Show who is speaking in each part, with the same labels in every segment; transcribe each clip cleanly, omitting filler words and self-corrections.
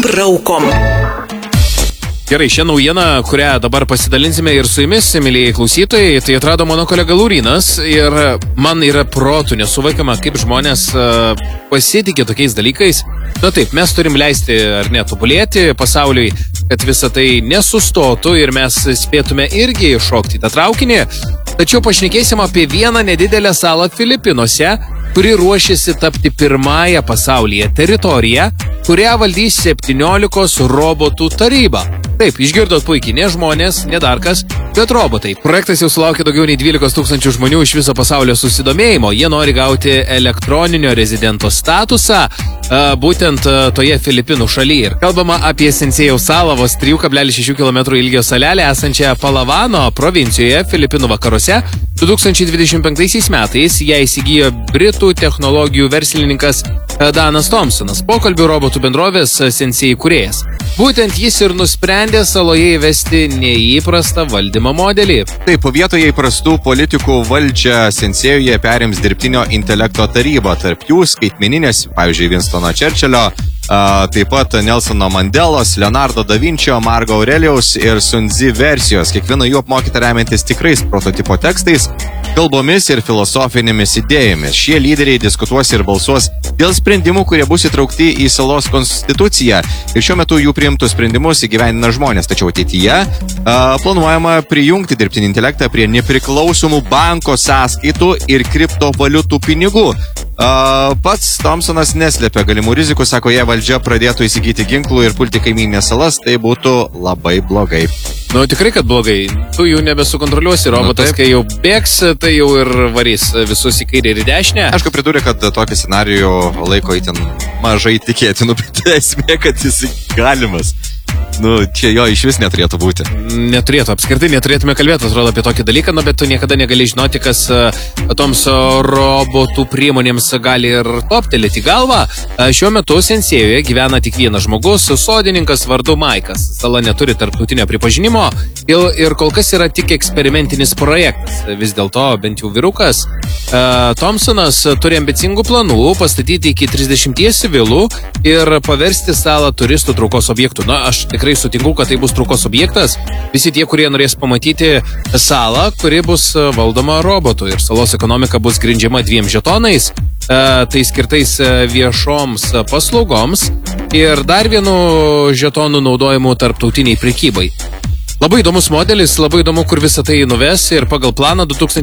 Speaker 1: raukom.
Speaker 2: Gerai, šią naujieną, kurią dabar pasidalinsime ir su jumis, mėlyjei klausytojai, tai atrado mano kolega Laurynas ir man yra protų nesuvokiama, kaip žmonės pasitikė tokiais dalykais. Na taip, mes turim leisti ar netobulėti pasauliui, kad visa tai nesustotų ir mes spėtume irgi iššokti tą traukinį. Tačiau pašnekėsim apie vieną nedidelę salą Filipinuose, kuri ruošiasi tapti pirmąją pasaulyje teritoriją, kurią valdys 17 robotų taryba. Taip, išgirdot puikiai, ne žmonės, ne dar kas, bet robotai. Projektas jau sulaukė daugiau nei 12 000 žmonių iš viso pasaulio susidomėjimo. Jie nori gauti elektroninio rezidento statusą būtent toje Filipinų šalyje. Ir kalbama apie Sensėjaus salą, vos 3,6 km ilgio salelę esančią Palavano provincijoje Filipinų vakaruose. 2025 metais ją įsigijo Britų technologijų verslininkas Danas Thompsonas, pokalbių robotų bendrovės Sensėjai kūrėjas. Būtent jis ir nusprendė saloje įvesti neįprastą valdymo modelį.
Speaker 3: Taip, po vietoje įprastų politikų valdžią Sensėjoje perims dirbtinio intelekto taryba, tarp jų skaitmeninės, pavyzdžiui, Winstono Churchillio, taip pat Nelsono Mandelos, Leonardo da Vinčio, Margo Aurelijaus ir Sun Tzu versijos, kiekviena jų apmokyta remiantis tikrais prototipo tekstais, kalbomis ir filosofinėmis idėjomis. Šie lyderiai diskutuos ir balsuos dėl sprendimų, kurie bus įtraukti į salos konstituciją. Ir šiuo metu jų priimtus sprendimus įgyvendina žmonės, tačiau ateityje planuojama prijungti dirbtinį intelektą prie nepriklausomų banko sąskaitų ir kriptovaliutų pinigų. Pats Thompsonas neslėpia galimų rizikų, sako, jei valdžia pradėtų įsigyti ginklų ir pulti kaimyninės salas, tai būtų labai blogai.
Speaker 2: Nu, tikrai, kad blogai. Tu jų nebesukontroliuosi, robotas, kai jau bėgs, tai jau ir varys visus į kairę ir į dešinę.
Speaker 3: Aišku, pridūrė, kad tokį scenarijų laiko itin mažai tikėtinų, bet esmė, kad jis galimas. Nu, čia jo iš vis neturėtų būti.
Speaker 2: Neturėtų, apskritai neturėtume kalbėti, atrodo, apie tokį dalyką, bet tu niekada negali žinoti, kas toms robotų priemonėms gali ir toptelėti galvą. Šiuo metu Sensėjoje gyvena tik vienas žmogus, sodininkas vardu Maikas. Sala neturi tarptautinio pripažinimo ir kol kas yra tik eksperimentinis projektas. Vis dėlto, bent jau vyrukas, Thompsonas turi ambicingų planų pastatyti iki 30 vilų ir paversti salą turistų traukos objektų. Na, aš tikrai sutinku, kad tai bus traukos objektas. Visi tie, kurie norės pamatyti salą, kuri bus valdoma robotų. Ir salos ekonomika bus grindžiama 2 žetonais, tai skirtais viešoms paslaugoms ir dar vienu žetonu naudojimu tarptautiniai prekybai. Labai įdomus modelis, labai įdomu, kur visą tai nuves ir pagal planą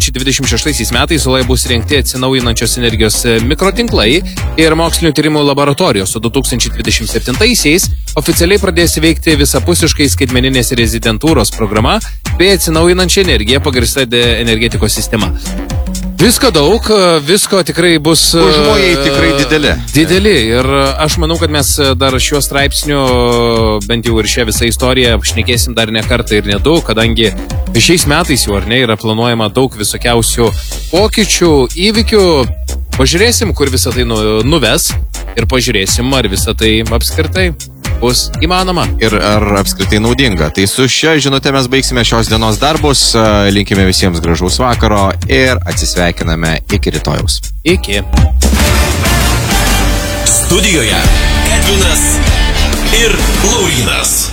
Speaker 2: 2026 metais saloje bus rengti atsinaujinančios energijos mikrotinklai ir mokslinių tyrimų laboratorijos, o 2027-aisiais oficialiai pradės veikti visapusiškai skaitmeninės rezidentūros programa bei atsinaujinančią energiją pagrįsta energetikos sistema. Visko daug, visko tikrai bus...
Speaker 3: Užmojai tikrai dideli.
Speaker 2: Dideli ir aš manau, kad mes dar šiuo straipsniu, bent jau ir šią visą istoriją, šnekėsim dar ne kartą ir ne du, kadangi šiais metais jau ar ne yra planuojama daug visokiausių pokyčių, įvykių. Pažiūrėsim, kur visą tai nuves ir pažiūrėsim, ar visą tai apskritai bus įmanoma.
Speaker 3: Ir ar apskritai naudinga. Tai su šia žinute mes baigsime šios dienos darbus. Linkime visiems gražaus vakaro ir atsisveikiname iki rytojaus.
Speaker 2: Iki.
Speaker 1: Studijoje Edvinas ir Laurynas.